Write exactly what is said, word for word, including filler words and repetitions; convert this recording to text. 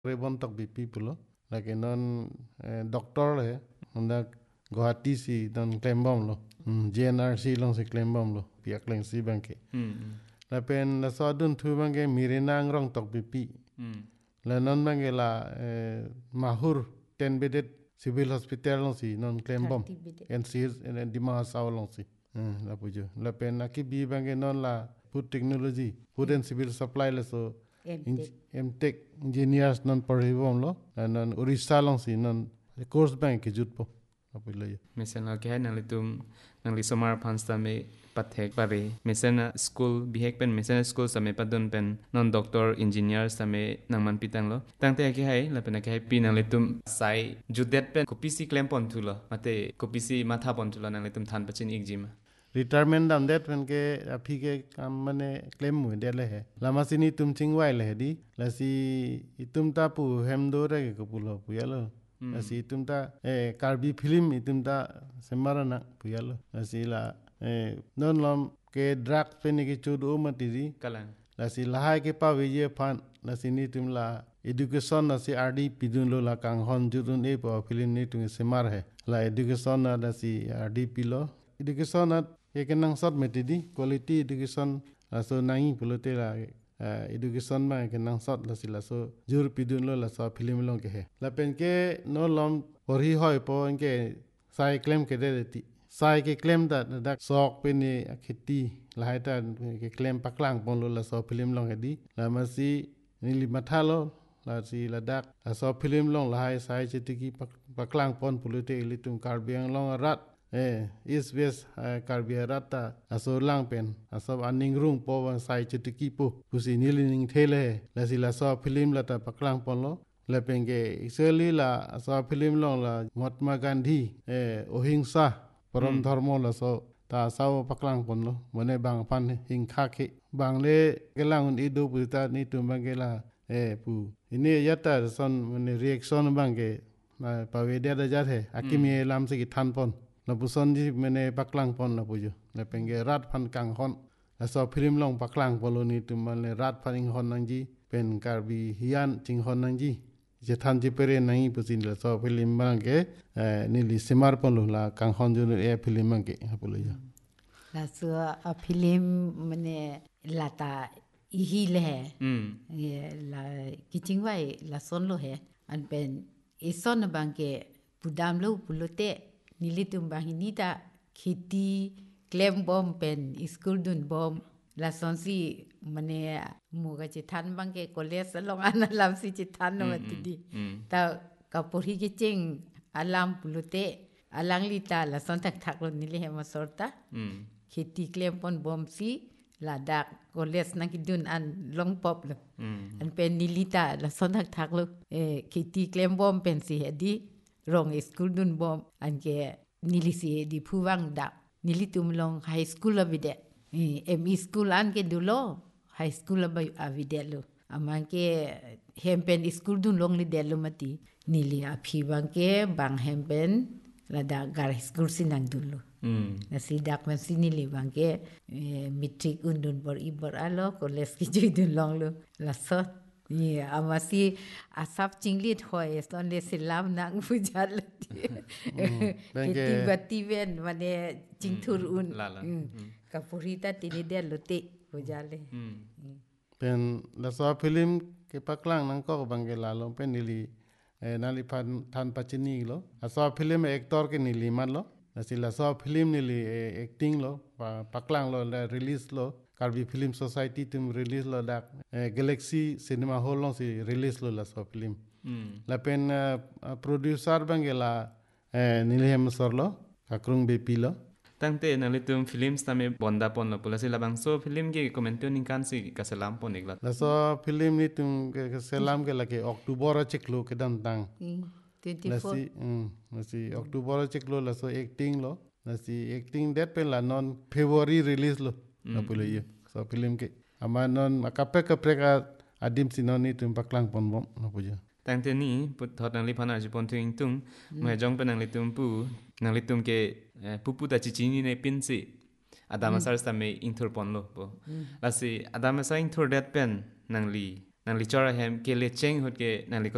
rebon tok bi people like non doctor le onda Guwahati si don claim bom lo J N R C long si claim bom lo piak leng si bangke la pen la so dun thu bangke mirenang rong tok bi pi la non bangke la mahur ten bedded civil hospital long si non claim bom en si en dima saw long si la pujo la pen aki bi bangke non la food technology food and civil supply la so M-Tech engineers non paribom lo non Orissa long si non course bank ke jut po apilay mesela ke nang litum nang li somar phansta me pathek pare mesela school bihek pen mesela school same padon pen non doctor engineer same nang man pitang lo tangte ke hai la pen ke hai pi nang litum sai judet pen kopisi claim pon thulo mate kopisi matha pon thulo nang litum than pachin exam retirement dam det pen ke aphi ke kam mane claim mu de le he lama sini tum chingwai le di la si itum ta pu hem do re ke pulo pu yalo asi itum ta eh karbi film itum ta semarana pu yalo asi la eh non lom ke drug pen ke chudu matiri kalang la si lahai ke pa we ye phan la sini tum la education na si R D pidun lo la kang hon judun e pa film ni tum semar he la education na la si R D pilo education na ye kenang sot metidi quality education so nai pulote la education ma kenang sot la sila so jur pidun lo la so film long ke he la pen ke no lom pori hoy po ke sai claim ke de ti sai ke claim da da sok pe ni khiti la ta ke claim paklang pon lo la so film long he di la ma si ni li matha lo la si la dak la so film long la hai sai chitiki paklang pon pulote li tum karbiang long rat eh is west karbiarata aso lang pen aso aning rung po wan sai chitiki po pusi niling thele la sila so film la ta paklang pon lo la penge iseli la so film long la Mahatma Gandhi eh ohingsa param dharmo la so ta sao paklang pon lo mone bang pan hing kha ke bang le gelang un idu puta ni tu mangela eh pu ini yata son mone reaction bangke pa we dia da jathe akimi lam se ki than pon la puson ji mene paklang pon la puju la penge rat phan kang hon la so film long paklang poloni tumal le rat phaning hon nang ji pen karbi hian ching hon nang ji je than ji pere nai pusin la so film mang ke ni li simar pon la kang hon ju e film mang ke hapulo ya la so a film mane lata ihi le mm ye la kiching wai la son lo he an pen ison bang ke pudam lo pulote nilitum bahinita khiti claim bom pen school dun bom la sonsi mane muga che than bang ke college long an lam si che than no ti ta kapori ke cheng alam pulute alang lita la son tak thak lo nile hema sorta khiti claim pon bom si la dak college na ki dun an long pop lo an pen nilita la son tak thak lo e khiti claim bom pen si hedi rong school dun bom an ke nilisi di puwang da nilitum long high school avide em school an ke dulo high school ba avide lo aman ke hempen school dun long li delo mati nili aphi bang ke bang hempen la da gar school sinang dulo na si dak man sinili bang ke matric undun bor ibor alo college ki jidun long lo la so ye amasi asap chinglit hoy son le silam nang pujal kiti bativen mane chingthur un kapurita tinide lote pujale pen la so film ke paklang nang ko bangge la lo pen nili nali pan than pachini lo aso film actor ke nili man lo asila so film nili acting lo paklang lo release lo Karbi Film Society tum release lo dak Galaxy Cinema Hall long si release lo la so film la pen producer bangela nilhem sorlo kakrung bepi lo tangte nalitum films tame bonda pon lo pula sila bang so film ke komento ning kan si kasalam pon igla la so film ni tum kasalam ke la ke October cheklo ke dan tang twenty-four si si October cheklo la so acting lo la si acting that pen la non February release lo na pula ye so film ke ama non akape kapre ka adim sinoni tum paklang pon bom na puja tangte ni put thot nang li phana ji pon tuing tung me jong pe nang li tum pu nang li tum ke pupu ta chi chi ni ne pin si adama sar sta me inthor pon lo po la si adama sa inthor dat pen nang li nang li chora hem ke le cheng hot ke nang li